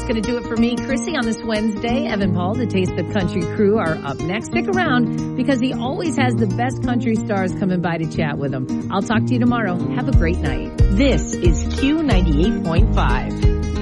going to do it for me, Chrissy, on this Wednesday. Evan Paul, the Taste of Country crew, are up next. Stick around because he always has the best country stars coming by to chat with him. I'll talk to you tomorrow. Have a great night. This is Q98.5.